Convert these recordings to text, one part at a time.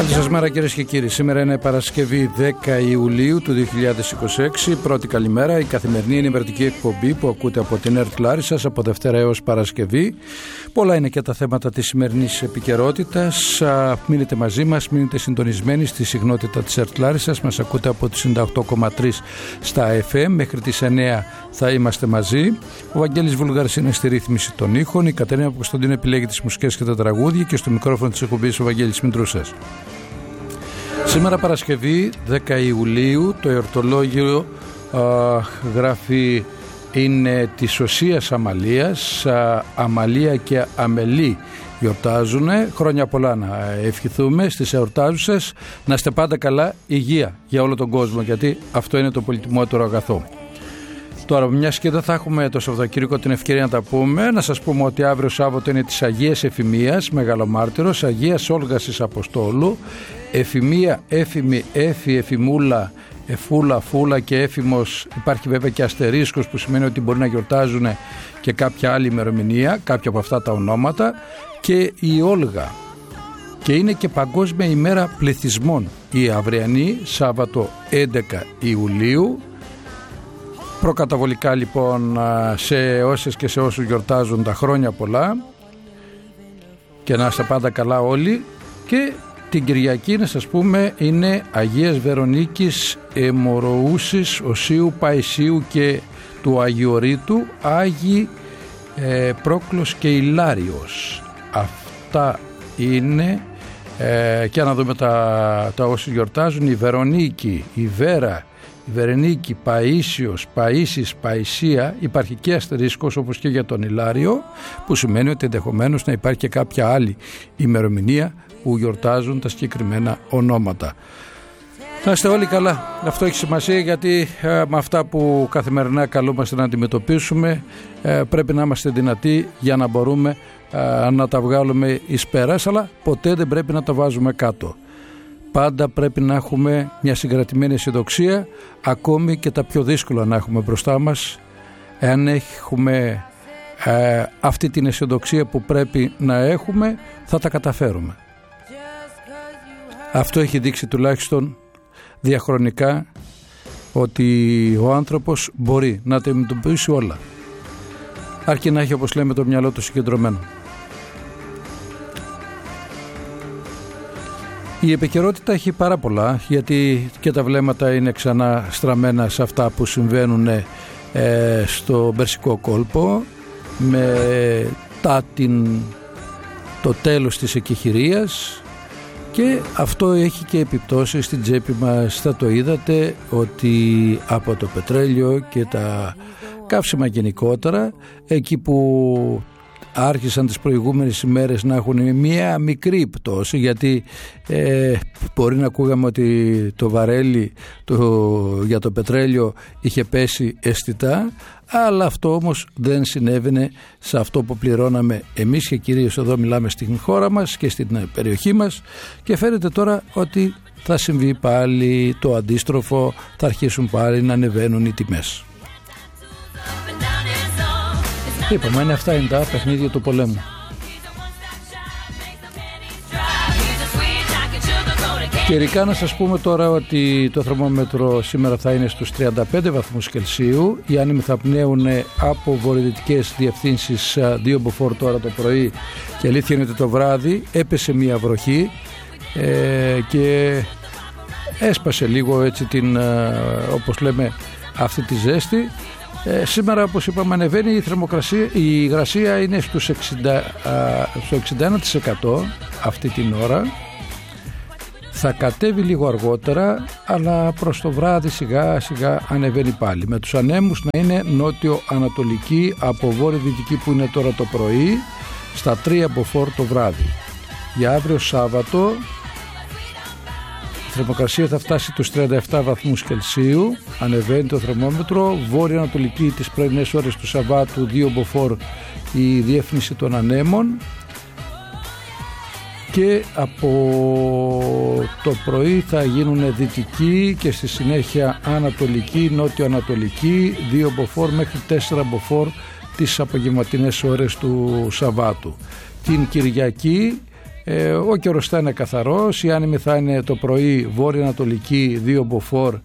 Καλή σας μέρα κυρίες και κύριοι. Σήμερα είναι Παρασκευή 10 Ιουλίου του 2026. Πρώτη καλημέρα, η καθημερινή ενημερωτική εκπομπή που ακούτε από την ΕΡΤ Λάρισσας από Δευτέρα έως Παρασκευή. Πολλά είναι και τα θέματα της σημερινής επικαιρότητας. Μείνετε μαζί μας, μείνετε συντονισμένοι στη συχνότητα της ΕΡΤ Λάρισσας. Μας ακούτε από τις 98,3 στα FM. Μέχρι τις 9 θα είμαστε μαζί. Ο Βαγγέλης Βουλγάρης είναι στη ρύθμιση των ήχων. Η Κατερίνα Κωνσταντίνου επιλέγει τις μουσικές και τα τραγούδια και στο μικρόφωνο της εκπομπής ο Βαγγέλης Μητρούσας. Σήμερα Παρασκευή 10 Ιουλίου, το εορτολόγιο γράφει είναι της Οσίας Αμαλίας. Αμαλία και Αμελή γιορτάζουν. Χρόνια πολλά να ευχηθούμε στις εορτάζουσες. Να είστε πάντα καλά, υγεία για όλο τον κόσμο, γιατί αυτό είναι το πολυτιμότερο αγαθό. Τώρα, μιας και δεν θα έχουμε το Σαββατοκύριακο την ευκαιρία να τα πούμε, να σας πούμε ότι αύριο Σάββατο είναι της Αγίας Εφημίας, Μεγαλομάρτυρος, Αγίας Όλγασης Αποστόλου, Εφημία, Έφημη, Έφη, Εφημούλα, Εφούλα, Φούλα και Έφημος. Υπάρχει βέβαια και αστερίσκος που σημαίνει ότι μπορεί να γιορτάζουν και κάποια άλλη ημερομηνία, κάποια από αυτά τα ονόματα, και η Όλγα. Και είναι και Παγκόσμια ημέρα πληθυσμών η αυριανή, Σάββατο 11 Ιουλίου. Προκαταβολικά λοιπόν σε όσες και σε όσους γιορτάζουν τα χρόνια πολλά και να είστε πάντα καλά όλοι. Και την Κυριακή να σας πούμε είναι Αγίας Βερονίκης Αιμοροούσης Οσίου Παϊσίου και του Αγιορείτου, Άγιοι Πρόκλος και Ηλάριος. Αυτά είναι και να δούμε τα όσοι γιορτάζουν: η Βερονίκη, η Βέρα, η Βερενίκη, Παΐσιος, Παΐσης, Παϊσία. Υπάρχει και αστερίσκος όπως και για τον Ηλάριο, που σημαίνει ότι ενδεχομένως να υπάρχει και κάποια άλλη ημερομηνία που γιορτάζουν τα συγκεκριμένα ονόματα. Να είστε όλοι καλά. Αυτό έχει σημασία, γιατί με αυτά που καθημερινά καλούμαστε να αντιμετωπίσουμε πρέπει να είμαστε δυνατοί για να μπορούμε να τα βγάλουμε εις πέρας, αλλά ποτέ δεν πρέπει να τα βάζουμε κάτω. Πάντα πρέπει να έχουμε μια συγκρατημένη αισιοδοξία, ακόμη και τα πιο δύσκολα να έχουμε μπροστά μας. Εάν έχουμε αυτή την αισιοδοξία που πρέπει να έχουμε, θα τα καταφέρουμε. Αυτό έχει δείξει τουλάχιστον διαχρονικά ότι ο άνθρωπος μπορεί να τα αντιμετωπίσει όλα, αρκεί να έχει, όπως λέμε, το μυαλό του συγκεντρωμένο. Η επικαιρότητα έχει πάρα πολλά, γιατί και τα βλέμματα είναι ξανά στραμμένα σε αυτά που συμβαίνουν στο Περσικό κόλπο μετά το τέλος της εκεχηρίας, και αυτό έχει και επιπτώσεις στην τσέπη μας. Θα το είδατε ότι από το πετρέλαιο και τα καύσιμα γενικότερα, εκεί που άρχισαν τις προηγούμενες ημέρες να έχουν μια μικρή πτώση, γιατί μπορεί να ακούγαμε ότι το βαρέλι για το πετρέλαιο είχε πέσει αισθητά, αλλά αυτό όμως δεν συνέβαινε σε αυτό που πληρώναμε εμείς, και κυρίως εδώ μιλάμε στην χώρα μας και στην περιοχή μας, και φαίνεται τώρα ότι θα συμβεί πάλι το αντίστροφο, θα αρχίσουν πάλι να ανεβαίνουν οι τιμές. Είπαμε, είναι αυτά είναι τα παιχνίδια του πολέμου. Καιρικά να σας πούμε τώρα ότι το θερμόμετρο σήμερα θα είναι στους 35 βαθμούς Κελσίου. Οι άνεμοι θα πνέουν από βορειοδυτικές διευθύνσεις 2 μποφόρ τώρα το πρωί, και αλήθεια είναι ότι το βράδυ έπεσε μια βροχή και έσπασε λίγο έτσι όπως λέμε αυτή τη ζέστη. Σήμερα, όπως είπαμε, ανεβαίνει η θερμοκρασία, η υγρασία είναι στο 61% αυτή την ώρα. Θα κατέβει λίγο αργότερα, αλλά προς το βράδυ σιγά σιγά ανεβαίνει πάλι, με τους ανέμους να είναι νότιο-ανατολική από βόρειο-δυτική που είναι τώρα το πρωί, στα 3 μποφόρ το βράδυ. Για αύριο Σάββατο η θερμοκρασία θα φτάσει τους 37 βαθμούς Κελσίου, ανεβαίνει το θερμόμετρο. Βόρειο-ανατολική τις πρωινές ώρες του Σαββάτου 2 μποφόρ η διεύθυνση των ανέμων, και από το πρωί θα γίνουν δυτική και στη συνέχεια ανατολική, νότιο-ανατολική 2 μποφόρ μέχρι 4 μποφόρ τις απογευματινές ώρες του Σαββάτου. Την Κυριακή Ο καιρός θα είναι καθαρός, οι άνεμοι θα είναι το πρωί βόρειο-ανατολική 2 μποφόρ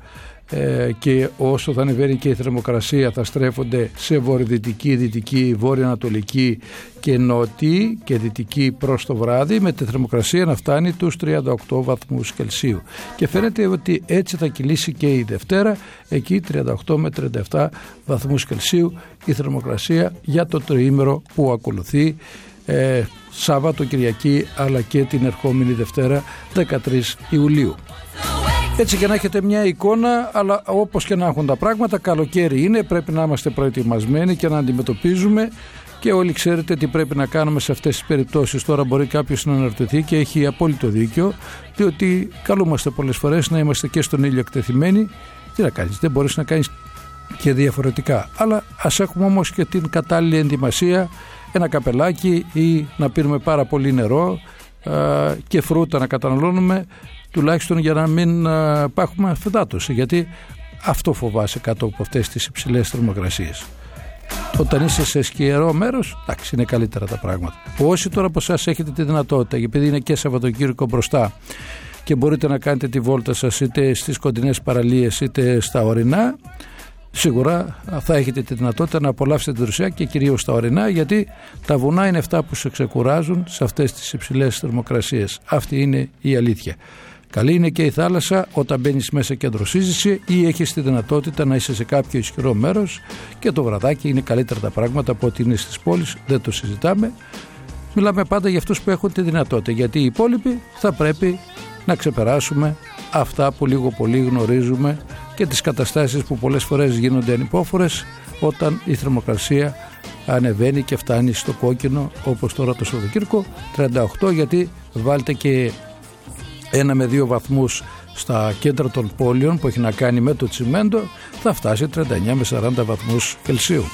και όσο θα ανεβαίνει και η θερμοκρασία θα στρέφονται σε βορειοδυτική, δυτική, βόρειο-ανατολική και νότιη και δυτική προς το βράδυ, με τη θερμοκρασία να φτάνει τους 38 βαθμούς Κελσίου, και φαίνεται ότι έτσι θα κυλήσει και η Δευτέρα, εκεί 38 με 37 βαθμούς Κελσίου η θερμοκρασία για το τριήμερο που ακολουθεί, Σάββατο, Κυριακή αλλά και την ερχόμενη Δευτέρα 13 Ιουλίου. Έτσι και να έχετε μια εικόνα, αλλά όπως και να έχουν τα πράγματα, καλοκαίρι είναι, πρέπει να είμαστε προετοιμασμένοι και να αντιμετωπίζουμε, και όλοι ξέρετε τι πρέπει να κάνουμε σε αυτές τις περιπτώσεις. Τώρα μπορεί κάποιος να αναρωτηθεί και έχει απόλυτο δίκιο, διότι καλούμαστε πολλές φορές να είμαστε και στον ήλιο εκτεθειμένοι. Τι να κάνεις, δεν μπορείς να κάνεις και διαφορετικά, αλλά ας έχουμε όμως και την κατάλληλη ενδυμασία, ένα καπελάκι ή να πίνουμε πάρα πολύ νερό και φρούτα να καταναλώνουμε, τουλάχιστον για να μην έχουμε αφυδάτωση, γιατί αυτό φοβάσαι κάτω από αυτές τις υψηλές θερμοκρασίες. Όταν είσαι σε σκιερό μέρος, εντάξει, είναι καλύτερα τα πράγματα. Όσοι τώρα από εσάς έχετε τη δυνατότητα, επειδή είναι και Σαββατοκύριακο μπροστά και μπορείτε να κάνετε τη βόλτα σας είτε στις κοντινές παραλίες είτε στα ορεινά, σίγουρα θα έχετε τη δυνατότητα να απολαύσετε τη δροσιά και κυρίως στα ορεινά, γιατί τα βουνά είναι αυτά που σε ξεκουράζουν σε αυτές τις υψηλές θερμοκρασίες. Αυτή είναι η αλήθεια. Καλή είναι και η θάλασσα όταν μπαίνεις μέσα και δροσίζεσαι ή έχεις τη δυνατότητα να είσαι σε κάποιο ισχυρό μέρος, και το βραδάκι είναι καλύτερα τα πράγματα από ότι είναι στις πόλεις, δεν το συζητάμε. Μιλάμε πάντα για αυτούς που έχουν τη δυνατότητα, γιατί οι υπόλοιποι θα πρέπει να ξεπεράσουμε αυτά που λίγο πολύ γνωρίζουμε και τις καταστάσεις που πολλές φορές γίνονται ανυπόφορες όταν η θερμοκρασία ανεβαίνει και φτάνει στο κόκκινο, όπως τώρα το Σαββατοκύριακο 38, γιατί βάλτε και 1 με 2 βαθμούς στα κέντρα των πόλεων που έχει να κάνει με το τσιμέντο, θα φτάσει 39 με 40 βαθμούς Κελσίου.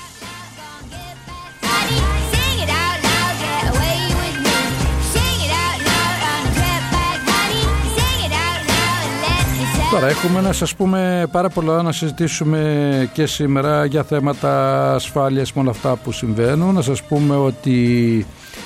Τώρα έχουμε να σας πούμε πάρα πολλά, να συζητήσουμε και σήμερα για θέματα ασφάλειας με όλα αυτά που συμβαίνουν. Να σας πούμε ότι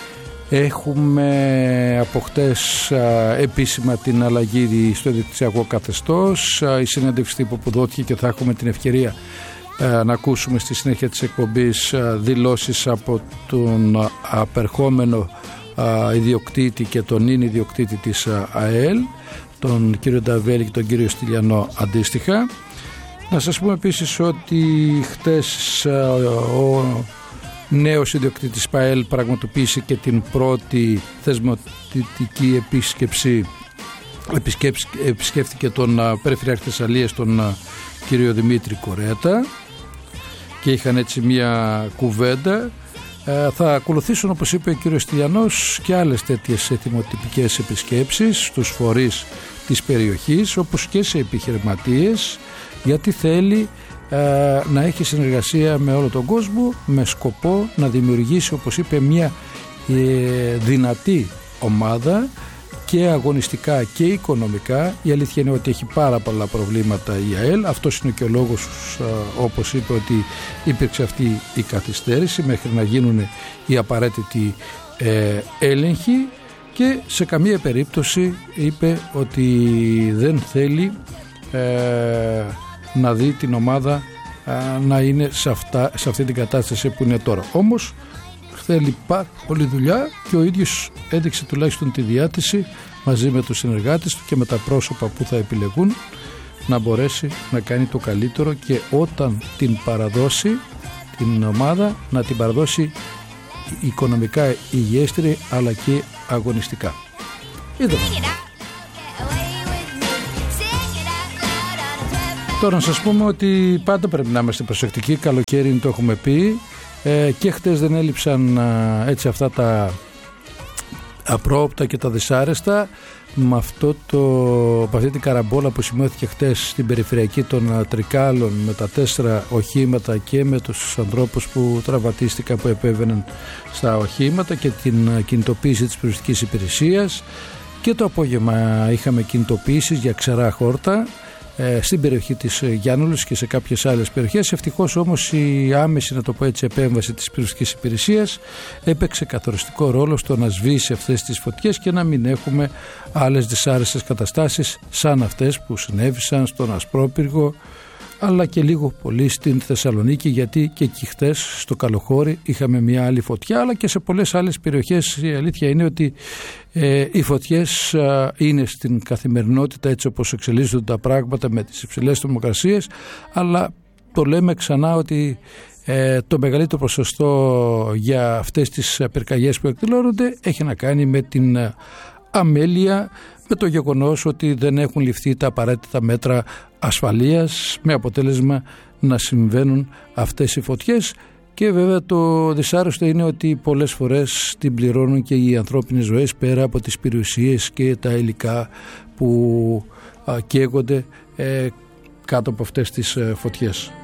έχουμε από χτες επίσημα την αλλαγή στο δικτυακό καθεστώς, η συνέντευξη τύπου που δόθηκε, και θα έχουμε την ευκαιρία να ακούσουμε στη συνέχεια της εκπομπής δηλώσεις από τον απερχόμενο ιδιοκτήτη και τον είναι ιδιοκτήτη της ΑΕΛ, τον κύριο Νταβέλη και τον κύριο Στυλιανό αντίστοιχα. Να σας πούμε επίσης ότι χτες ο νέος ιδιοκτήτης ΠΑΕΛ πραγματοποίησε και την πρώτη θεσμοθετική επισκέφθηκε τον Περιφερειάρχη Θεσσαλίας, τον κύριο Δημήτρη Κορέτα, και είχαν έτσι μια κουβέντα. Θα ακολουθήσουν, όπως είπε ο κύριος Στυλιανός, και άλλες τέτοιες εθιμοτυπικές επισκέψεις στους φορείς της περιοχής, όπως και σε επιχειρηματίες, γιατί θέλει να έχει συνεργασία με όλο τον κόσμο, με σκοπό να δημιουργήσει, όπως είπε, μια δυνατή ομάδα και αγωνιστικά και οικονομικά. Η αλήθεια είναι ότι έχει πάρα πολλά προβλήματα η ΑΕΛ. Αυτός είναι και ο λόγος, όπως είπε, ότι υπήρξε αυτή η καθυστέρηση μέχρι να γίνουν οι απαραίτητοι έλεγχοι, και σε καμία περίπτωση είπε ότι δεν θέλει να δει την ομάδα να είναι σε αυτή την κατάσταση που είναι τώρα. Όμως θέλει πάρα πολλή δουλειά, και ο ίδιος έδειξε τουλάχιστον τη διάθεση μαζί με τους συνεργάτες του και με τα πρόσωπα που θα επιλεγούν να μπορέσει να κάνει το καλύτερο, και όταν την παραδώσει την ομάδα να την παραδώσει οικονομικά υγιέστερη αλλά και αγωνιστικά. Τώρα να σας πούμε ότι πάντα πρέπει να είμαστε προσεκτικοί, καλοκαίρι το έχουμε πει, και χτες δεν έλειψαν έτσι αυτά τα απρόοπτα και τα δυσάρεστα με αυτή την καραμπόλα που σημειώθηκε χτες στην περιφερειακή των Τρικάλων, με τα 4 οχήματα και με τους ανθρώπους που τραυματίστηκαν που επέβαιναν στα οχήματα, και την κινητοποίηση της περιοριστικής υπηρεσίας. Και το απόγευμα είχαμε κινητοποίησεις για ξερά χόρτα στην περιοχή της Γιάννουλης και σε κάποιες άλλες περιοχές. Ευτυχώς όμως η άμεση, να το πω έτσι, επέμβαση της πυροσβεστικής υπηρεσίας έπαιξε καθοριστικό ρόλο στο να σβήσει αυτές τις φωτιές και να μην έχουμε άλλες δυσάρεστες καταστάσεις σαν αυτές που συνέβησαν στον Ασπρόπυργο, αλλά και λίγο πολύ στην Θεσσαλονίκη, γιατί και εκεί χτες στο Καλοχώρι είχαμε μια άλλη φωτιά, αλλά και σε πολλές άλλες περιοχές. Η αλήθεια είναι ότι οι φωτιές είναι στην καθημερινότητα έτσι όπως εξελίσσονται τα πράγματα με τις υψηλές θερμοκρασίες, αλλά το λέμε ξανά ότι το μεγαλύτερο ποσοστό για αυτές τις πυρκαγιές που εκδηλώνονται έχει να κάνει με την αμέλεια, με το γεγονός ότι δεν έχουν ληφθεί τα απαραίτητα μέτρα ασφαλείας, με αποτέλεσμα να συμβαίνουν αυτές οι φωτιές. Και βέβαια το δυσάρεστο είναι ότι πολλές φορές την πληρώνουν και οι ανθρώπινες ζωές, πέρα από τις περιουσίες και τα υλικά που καίγονται κάτω από αυτές τις φωτιές.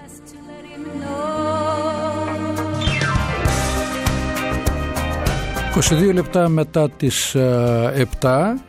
«22 λεπτά μετά τις 7».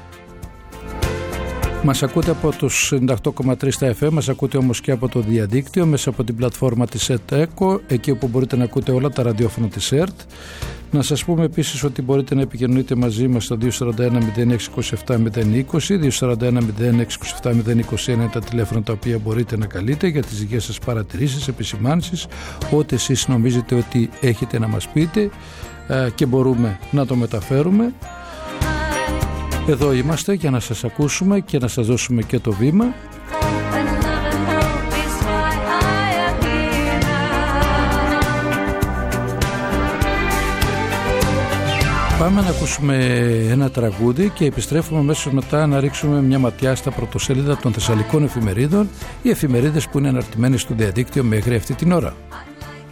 Μας ακούτε από τους 98,3 στα FM, μας ακούτε όμως και από το διαδίκτυο μέσα από την πλατφόρμα της ΕΤΕΚΟ, εκεί όπου μπορείτε να ακούτε όλα τα ραδιόφωνα της ΕΡΤ. Να σας πούμε επίσης ότι μπορείτε να επικοινωνείτε μαζί μας στο 241-0627-020, 241-0627-021 είναι τα τηλέφωνα τα οποία μπορείτε να καλείτε για τις δικές σας παρατηρήσεις, επισημάνσεις, ό,τι εσείς νομίζετε ότι έχετε να μας πείτε και μπορούμε να το μεταφέρουμε. Εδώ είμαστε για να σας ακούσουμε και να σας δώσουμε και το βήμα. Πάμε να ακούσουμε ένα τραγούδι και επιστρέφουμε αμέσως μετά να ρίξουμε μια ματιά στα πρωτοσέλιδα των θεσσαλικών εφημερίδων, οι εφημερίδες που είναι αναρτημένες στο διαδίκτυο μέχρι αυτή την ώρα.